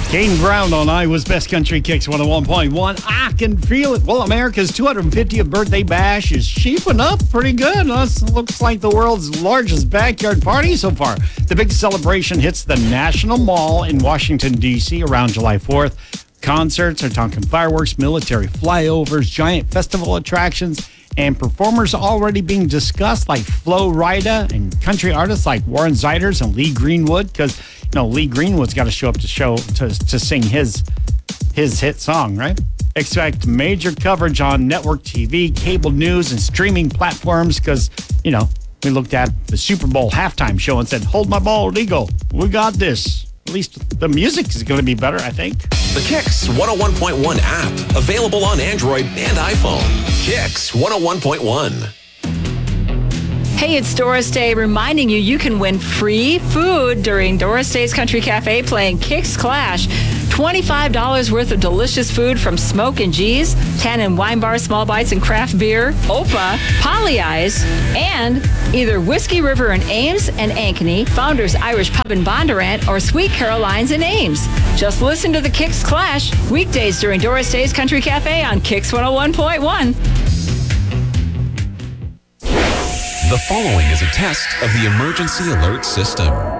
Gain ground on Iowa's Best Country Kicks 101.1. I can feel it. Well, America's 250th birthday bash is shaping up pretty good. Looks like the world's largest backyard party so far. The big celebration hits the National Mall in Washington, D.C. around July 4th. Concerts are talking fireworks, military flyovers, giant festival attractions, and performers already being discussed like Flo Rida and country artists like Warren Ziders and Lee Greenwood, because Lee Greenwood's got to show up to sing his hit song, right? Expect major coverage on network TV, cable news, and streaming platforms because, we looked at the Super Bowl halftime show and said, hold my ball, Eagle. We got this. At least the music is going to be better, I think. The Kicks 101.1 app, available on Android and iPhone. Kicks 101.1. Hey, it's Doris Day reminding you can win free food during Doris Day's Country Cafe playing Kicks Clash. $25 worth of delicious food from Smoke and G's, Tannin Wine Bar, Small Bites and Craft Beer, Opa, Polly Eyes, and either Whiskey River in Ames and Ankeny, Founders Irish Pub in Bondurant, or Sweet Caroline's in Ames. Just listen to the Kicks Clash weekdays during Doris Day's Country Cafe on Kicks 101.1. The following is a test of the emergency alert system.